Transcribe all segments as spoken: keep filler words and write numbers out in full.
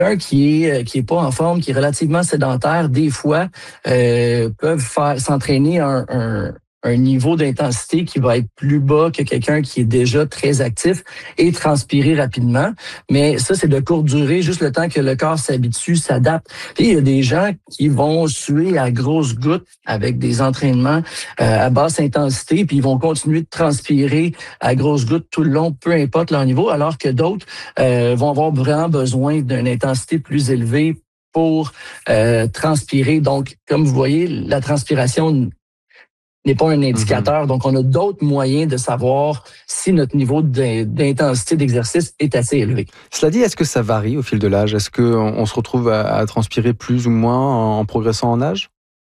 quelqu'un qui est qui est pas en forme, qui est relativement sédentaire, des fois euh, peuvent faire s'entraîner à un, un, un niveau d'intensité qui va être plus bas que quelqu'un qui est déjà très actif et transpirer rapidement. Mais ça, c'est de courte durée, juste le temps que le corps s'habitue, s'adapte. Puis il y a des gens qui vont suer à grosses gouttes avec des entraînements euh, à basse intensité, puis ils vont continuer de transpirer à grosses gouttes tout le long, peu importe leur niveau, alors que d'autres euh, vont avoir vraiment besoin d'une intensité plus élevée pour euh, transpirer. Donc, comme vous voyez, la transpiration n'est pas un indicateur. Mm-hmm. Donc, on a d'autres moyens de savoir si notre niveau d'intensité d'exercice est assez élevé. Cela dit, est-ce que ça varie au fil de l'âge? Est-ce qu'on se retrouve à, à transpirer plus ou moins en, en progressant en âge?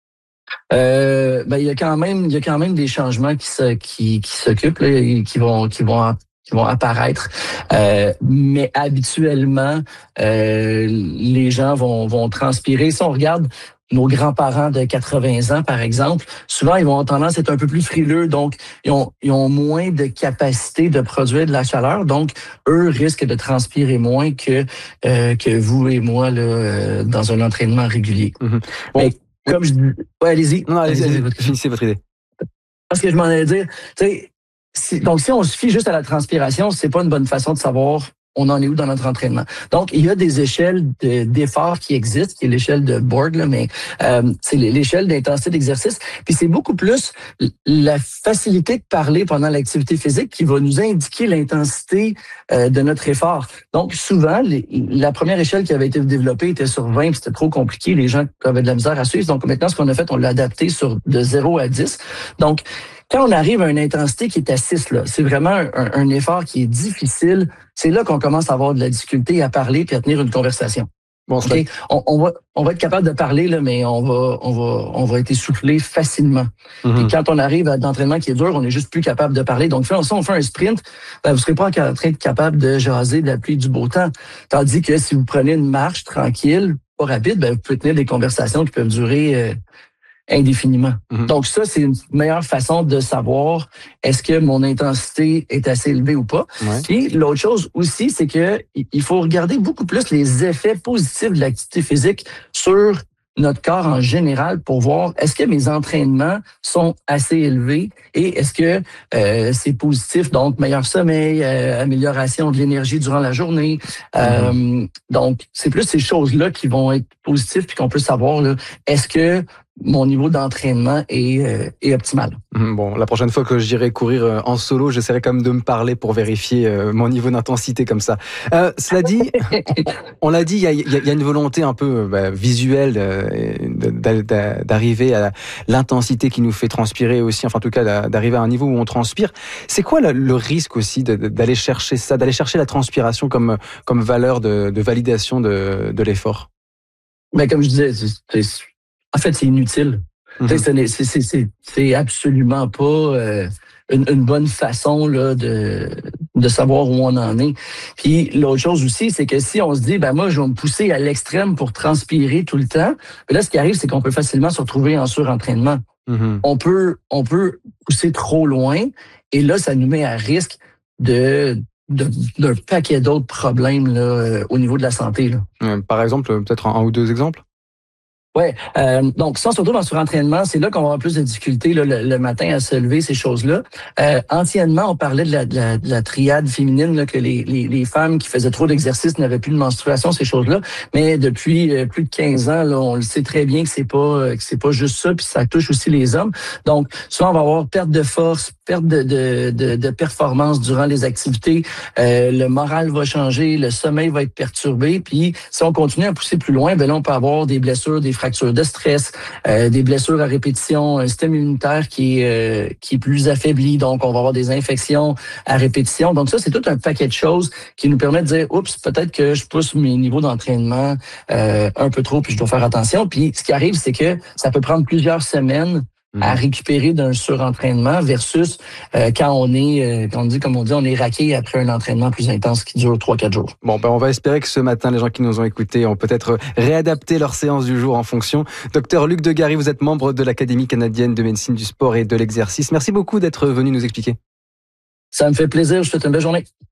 Euh, ben, il y a quand même, il y a quand même des changements qui se, qui, qui s'occupent, là, et qui vont, qui vont qui vont apparaître. Euh, mais habituellement, euh, les gens vont, vont transpirer. Si on regarde nos grands-parents de quatre-vingts ans, par exemple, souvent, ils vont avoir tendance à être un peu plus frileux, donc ils ont, ils ont moins de capacité de produire de la chaleur, donc eux risquent de transpirer moins que euh, que vous et moi là, euh, dans un entraînement régulier. Mm-hmm. Bon. Mais comme je dis... Ouais, allez-y. Non, allez-y, allez-y, allez-y, finissez votre idée. Parce que je m'en allais dire, tu sais, si, donc si on se fie juste à la transpiration, c'est pas une bonne façon de savoir on en est où dans notre entraînement. Donc, il y a des échelles de, d'efforts qui existent, qui est l'échelle de Borg, là, mais euh, c'est l'échelle d'intensité d'exercice. Puis c'est beaucoup plus la facilité de parler pendant l'activité physique qui va nous indiquer l'intensité euh, de notre effort. Donc, souvent, les, la première échelle qui avait été développée était sur vingt, puis c'était trop compliqué, les gens avaient de la misère à suivre. Donc, maintenant, ce qu'on a fait, on l'a adapté sur de zéro à dix. Donc, quand on arrive à une intensité qui est à six, là, c'est vraiment un, un effort qui est difficile. C'est là qu'on commence à avoir de la difficulté à parler puis à tenir une conversation. Bon, okay? on, on, va, on va être capable de parler, là, mais on va, on va, on va être essoufflé facilement. Mm-hmm. Et quand on arrive à l'entraînement qui est dur, on est juste plus capable de parler. Donc, si on fait un sprint, ben, vous ne serez pas en train d'être capable de jaser de la pluie du beau temps. Tandis que si vous prenez une marche tranquille, pas rapide, ben, vous pouvez tenir des conversations qui peuvent durer... Euh, indéfiniment. Mm-hmm. Donc ça, c'est une meilleure façon de savoir est-ce que mon intensité est assez élevée ou pas. Ouais. Puis l'autre chose aussi, c'est que il faut regarder beaucoup plus les effets positifs de l'activité physique sur notre corps en général pour voir est-ce que mes entraînements sont assez élevés et est-ce que euh, c'est positif, donc meilleur sommeil, euh, amélioration de l'énergie durant la journée. Mm-hmm. Euh, donc, c'est plus ces choses-là qui vont être positives puis qu'on peut savoir là, est-ce que mon niveau d'entraînement est, euh, est optimal. Bon, la prochaine fois que j'irai courir en solo, j'essaierai quand même de me parler pour vérifier euh, mon niveau d'intensité comme ça. Euh, cela dit, on, on l'a dit, il y a, y a une volonté un peu bah, visuelle euh, d'arriver à l'intensité qui nous fait transpirer aussi, enfin en tout cas d'arriver à un niveau où on transpire. C'est quoi le, le risque aussi d'aller chercher ça, d'aller chercher la transpiration comme, comme valeur de, de validation de, de l'effort? Mais comme je disais, c'est... En fait, c'est inutile. Mm-hmm. C'est, c'est, c'est, c'est absolument pas euh, une, une bonne façon là, de, de savoir où on en est. Puis l'autre chose aussi, c'est que si on se dit, ben moi, je vais me pousser à l'extrême pour transpirer tout le temps, là, ce qui arrive, c'est qu'on peut facilement se retrouver en surentraînement. Mm-hmm. On peut, on peut pousser trop loin et là, ça nous met à risque de... d'un paquet d'autres problèmes là, au niveau de la santé. Là. Par exemple, peut-être un, un ou deux exemples? Ouais, euh, donc ça, surtout dans le surentraînement, c'est là qu'on va avoir plus de difficultés là, le, le matin à se lever, ces choses-là. Euh, anciennement, on parlait de la, de la, de la triade féminine, là, que les, les, les femmes qui faisaient trop d'exercice n'avaient plus de menstruation, ces choses-là. Mais depuis euh, plus de quinze ans, là, on le sait très bien que c'est pas que c'est pas juste ça, puis ça touche aussi les hommes. Donc, souvent, on va avoir perte de force, perte de, de, de, de performance durant les activités. Euh, le moral va changer, le sommeil va être perturbé. Puis, si on continue à pousser plus loin, ben là, on peut avoir des blessures, des fractures de stress, euh, des blessures à répétition, un système immunitaire qui est, euh, qui est plus affaibli, donc on va avoir des infections à répétition. Donc ça, c'est tout un paquet de choses qui nous permettent de dire, oups, peut-être que je pousse mes niveaux d'entraînement euh, un peu trop, puis je dois faire attention. Puis ce qui arrive, c'est que ça peut prendre plusieurs semaines à récupérer d'un surentraînement versus euh, quand on est, euh, quand on dit, comme on dit, on est raqué après un entraînement plus intense qui dure trois quatre jours. Bon, ben on va espérer que ce matin, les gens qui nous ont écoutés ont peut-être réadapté leur séance du jour en fonction. Docteur Luc Degary, vous êtes membre de l'Académie canadienne de médecine du sport et de l'exercice. Merci beaucoup d'être venu nous expliquer. Ça me fait plaisir. Je vous souhaite une belle journée.